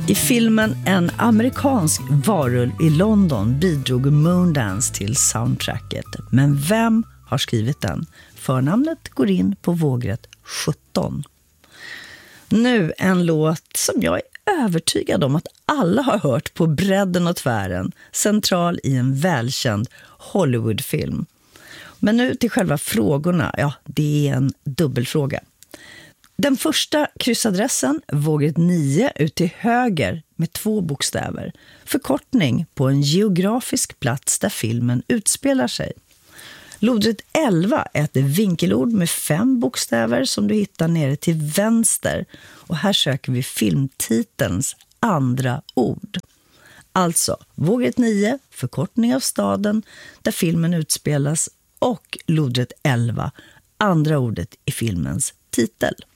I filmen En amerikansk varulv i London bidrog Moondance till soundtracket. Men vem har skrivit den? Förnamnet går in på vågrätt 17. Nu en låt som jag är övertygad om att alla har hört på bredden och tvären, central i en välkänd Hollywoodfilm. Men nu till själva frågorna, ja, det är en dubbelfråga. Den första kryssadressen, vågrätt 9 ut till höger med 2 bokstäver. Förkortning på en geografisk plats där filmen utspelar sig. Lodrätt 11 är ett vinkelord med 5 bokstäver som du hittar nere till vänster. Och här söker vi filmtitelns andra ord. Alltså, vågrätt 9, förkortning av staden där filmen utspelas, och lodrätt 11, andra ordet i filmens titel.